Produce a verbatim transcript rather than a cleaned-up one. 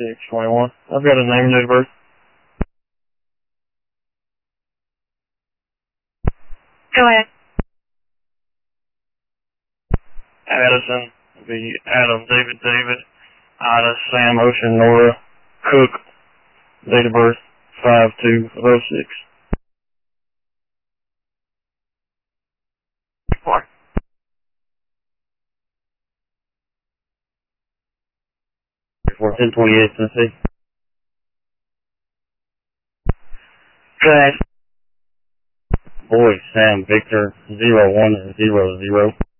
six twenty-one. I've got a name and date of birth. Go ahead. Addison, be Adam, David, David, Ida, Sam, Ocean, Nora, Cook, date of birth, five two of oh six. Four. For ten twenty-eight, Tennessee. Go ahead. Boy, Sam, Victor, zero one zero zero.